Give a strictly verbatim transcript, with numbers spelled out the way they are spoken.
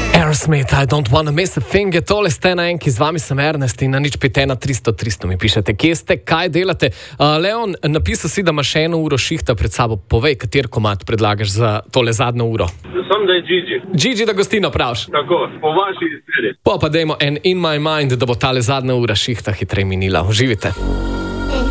Aerosmith, I don't wanna miss a thing, je tole ste na enki, z vami sem Ernest in na nič pet ena tristo tristo mi pišete, kje ste, kaj delate. Uh, Leon, napisal si, da imaš eno uro šihta pred sabo, povej, kater komad predlagaš za tole zadnjo uro. Sam da je Gigi. Gigi, da gostino pravš. Tako, po vaši izbiri. Po pa dajmo en In My Mind, da bo tale zadnja ura šihta hitrej minila. Uživite.